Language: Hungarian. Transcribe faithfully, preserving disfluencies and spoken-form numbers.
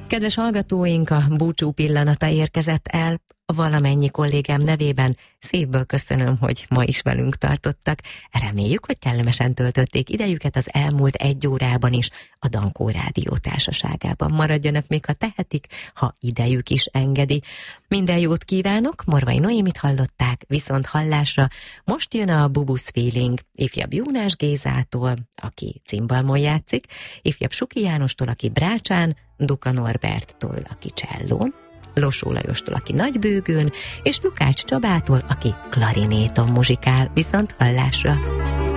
Kedves hallgatóink, a búcsú pillanata érkezett el. Valamennyi kollégám nevében szívből köszönöm, hogy ma is velünk tartottak. Reméljük, hogy kellemesen töltötték idejüket az elmúlt egy órában is a Dankó Rádió társaságában. Maradjanak még, ha tehetik, ha idejük is engedi. Minden jót kívánok, Morvai Noémit hallották, viszont hallásra. Most jön a Bubusz Feeling ifjabb Jónás Gézától, aki cimbalmon játszik, ifjabb Suki Jánostól, aki brácsán, Duka Norberttől, aki csellón, Losó Lajostól, aki nagybőgőn, és Lukács Csabától, aki klarinéton muzsikál, viszont hallásra.